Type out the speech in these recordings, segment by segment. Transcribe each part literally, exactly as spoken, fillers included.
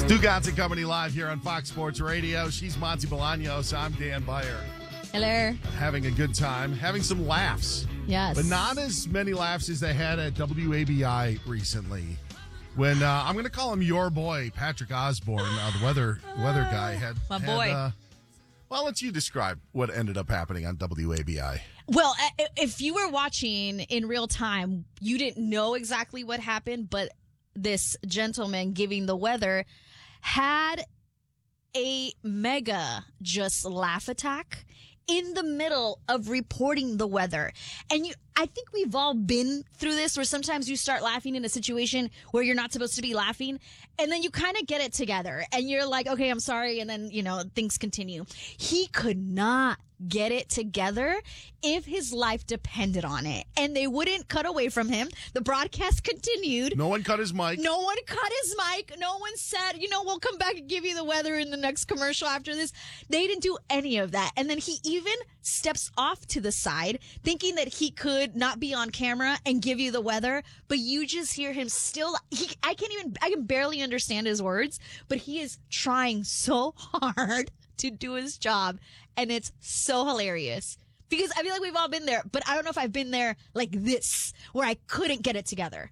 Stugotz and Company live here on Fox Sports Radio. She's Monty Bolaños. I'm Dan Beyer. Hello. Having a good time, having some laughs. Yes. But not as many laughs as they had at W A B I recently. When, uh, I'm going to call him your boy, Patrick Osborne, uh, the weather weather guy. had My had, boy. Uh, well, I'll let you describe what ended up happening on W A B I. Well, i- if you were watching in real time, you didn't know exactly what happened, but this gentleman giving the weather had a mega just laugh attack in the middle of reporting the weather. And you, I think we've all been through this where sometimes you start laughing in a situation where you're not supposed to be laughing. And then you kind of get it together and you're like, okay, I'm sorry. And then, you know, things continue. He could not get it together if his life depended on it. And they wouldn't cut away from him. The broadcast continued. No one cut his mic. No one cut his mic. No one said, you know, we'll come back and give you the weather in the next commercial after this. They didn't do any of that. And then he even steps off to the side thinking that he could not be on camera and give you the weather. But you just hear him still. He, I can't even, I can barely understand his words, but he is trying so hard to do his job. And it's so hilarious because I feel like we've all been there, but I don't know if I've been there like this where I couldn't get it together.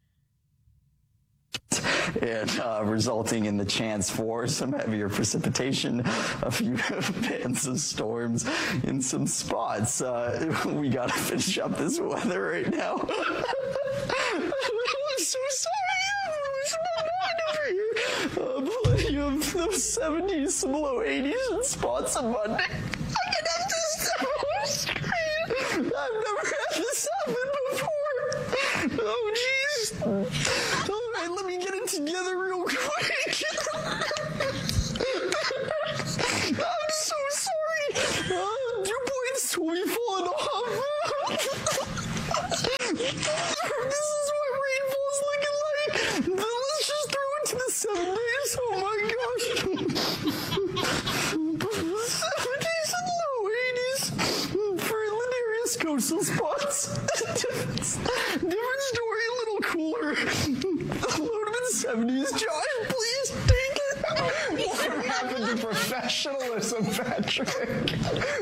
And uh, resulting in the chance for some heavier precipitation, a few bands of storms in some spots. Uh, we got to finish up this weather right now. I'm so sorry. What's going on over here? Uh, plenty of those seventies, some low eighties, and spots on Monday. I can have this on screen. I've never had this happen before. Oh, jeez. All right, let me get it together real quick. I'm so sorry. Uh, your points will be falling off. This is what rainfall's looking like. Let's just throw it to the seventies. Oh my gosh. seventies and low eighties for Linares coastal spots. different, different story, a little cooler. Low to the seventies. Josh, please take it. What happened to professionalism, Patrick?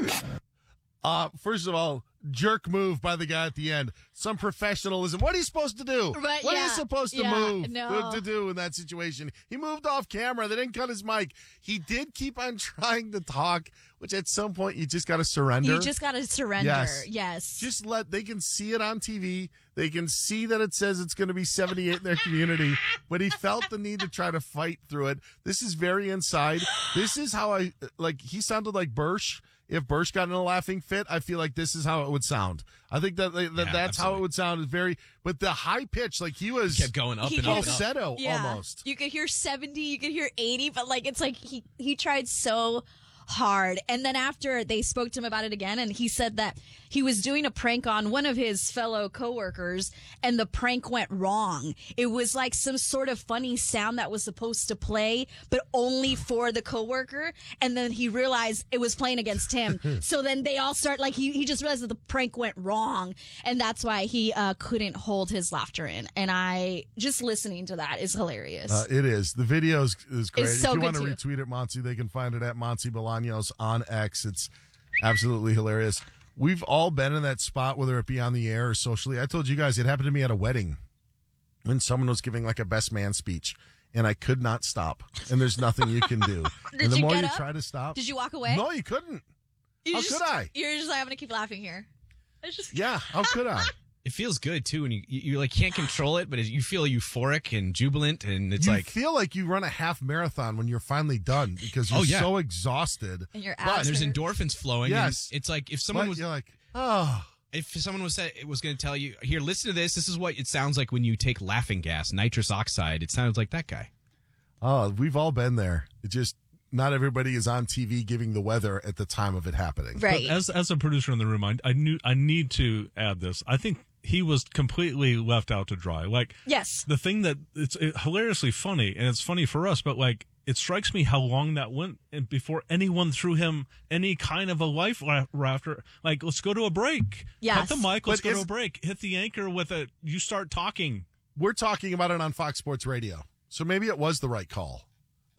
Uh, first of all, jerk move by the guy at the end. Some professionalism. What are you supposed to do? Right, what yeah. are you supposed to Yeah, move no. to do in that situation? He moved off camera. They didn't cut his mic. He did keep on trying to talk, which at some point you just got to surrender. You just got to surrender. Yes. Yes. Just let, they can see it on T V. They can see that it says it's going to be seventy-eight in their community, but he felt the need to try to fight through it. This is very inside. This is how I, like, he sounded like Bersh. If Bersh got in a laughing fit, I feel like this is how it would sound. I think that, that Yeah, that's how absolutely. it would sound. Is very, but the high pitch, like he was Kept going up He and up kept- and up. falsetto yeah. almost. You could hear seventy, you could hear eighty, but like it's like he he tried so hard. And then after they spoke to him about it again, and he said that he was doing a prank on one of his fellow coworkers, and the prank went wrong. It was like some sort of funny sound that was supposed to play, but only for the coworker. And then he realized it was playing against him. So then they all start like he he just realized that the prank went wrong, and that's why he uh, couldn't hold his laughter in. And I just listening to that is hilarious. Uh, it is. The video is, is great. It's so if you good want to too. retweet it, Monty, they can find it at Monty Bolaños on X. It's absolutely hilarious. We've all been in that spot, whether it be on the air or socially. I told you guys it happened to me at a wedding when someone was giving like a best man speech, and I could not stop. And there's nothing you can do. Did and the you more get you up? try to stop, Did you walk away? no, you couldn't. You How just, could I? You're just like, I'm going to keep laughing here. It's just, Yeah, how could I? It feels good too when you you, you like can't control it, but you feel euphoric and jubilant, and it's you like feel like you run a half marathon when you're finally done because you're Oh, yeah. so exhausted. and your and abs there's hurt. endorphins flowing. Yes. and it's like if someone But was you're like, oh. if someone was say, was going to tell you, here, listen to this. This is what it sounds like when you take laughing gas, nitrous oxide. It sounds like that guy. Oh, we've all been there. It just, not everybody is on T V giving the weather at the time of it happening. Right. But as as a producer in the room, I, I knew I need to add this. I think he was completely left out to dry. Like, Yes. the thing that it's it, hilariously funny, and it's funny for us, but like, it strikes me how long that went and before anyone threw him any kind of a life ra- rafter. Like, let's go to a break. Yes. Cut the mic. Let's But go to is- a break. Hit the anchor with a. You start talking. We're talking about it on Fox Sports Radio. So maybe it was the right call.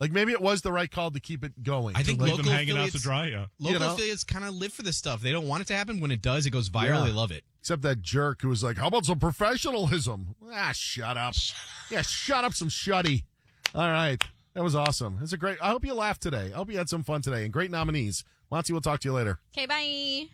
Like maybe it was the right call to keep it going. I think Leave local them hanging out to affiliates, dry. Yeah. local You know? affiliates kind of live for this stuff. They don't want it to happen. When it does, it goes viral. Yeah. They love it. Except that jerk who was like, how about some professionalism? Ah, shut up. Yeah, shut up some shuddy. All right. That was awesome. It's a great, I hope you laughed today. I hope you had some fun today and great nominees. Monty, we'll talk to you later. Okay, bye.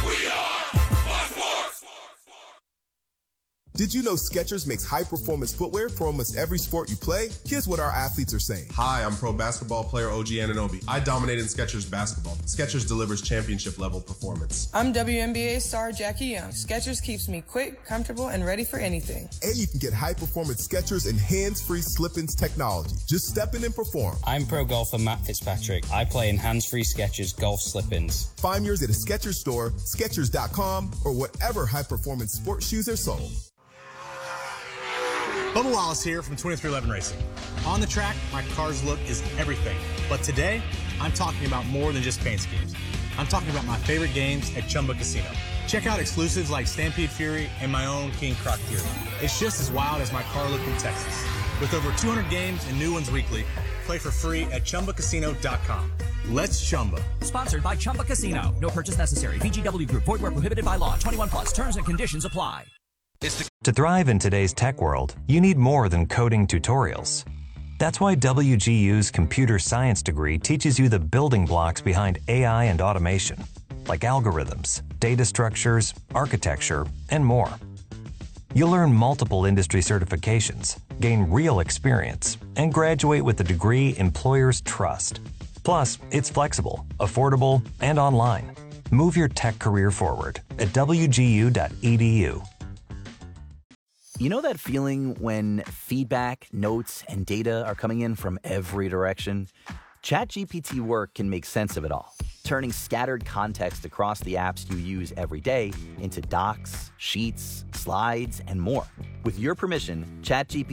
Did you know Skechers makes high-performance footwear for almost every sport you play? Here's what our athletes are saying. Hi, I'm pro basketball player O G Anunoby. I dominate in Skechers basketball. Skechers delivers championship-level performance. I'm W N B A star Jackie Young. Skechers keeps me quick, comfortable, and ready for anything. And you can get high-performance Skechers and hands-free slip-ins technology. Just step in and perform. I'm pro golfer Matt Fitzpatrick. I play in hands-free Skechers golf slip-ins. Find yours at a Skechers store, Skechers dot com, or whatever high-performance sports shoes are sold. Bubba Wallace here from twenty-three eleven Racing. On the track, my car's look is everything. But today, I'm talking about more than just paint schemes. I'm talking about my favorite games at Chumba Casino. Check out exclusives like Stampede Fury and my own King Croc Fury. It's just as wild as my car look in Texas. With over two hundred games and new ones weekly, play for free at Chumba Casino dot com. Let's Chumba. Sponsored by Chumba Casino. No purchase necessary. V G W Group. Void where prohibited by law. twenty-one plus. Terms and conditions apply. To thrive in today's tech world, you need more than coding tutorials. That's why W G U's computer science degree teaches you the building blocks behind A I and automation, like algorithms, data structures, architecture, and more. You'll earn multiple industry certifications, gain real experience, and graduate with a degree employers trust. Plus, it's flexible, affordable, and online. Move your tech career forward at W G U dot E D U. You know that feeling when feedback, notes, and data are coming in from every direction? ChatGPT Work can make sense of it all, turning scattered context across the apps you use every day into docs, sheets, slides, and more. With your permission, ChatGPT